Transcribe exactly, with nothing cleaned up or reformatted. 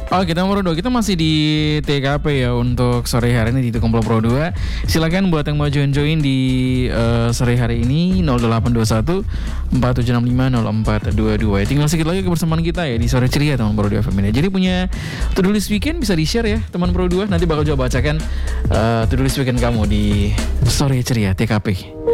Oke, nomor dua kita masih di T K P ya untuk sore hari ini di Komplo Pro dua. Silakan buat yang mau join-join di uh, sore hari ini nol delapan dua satu empat tujuh enam lima nol empat dua dua. Tinggal sedikit lagi kebersamaan kita ya di sore ceria teman Pro dua F M ini. Jadi punya to-do list weekend bisa di-share ya teman Pro dua. Nanti bakal coba bacakan uh, to-do list weekend kamu di sore ceria T K P.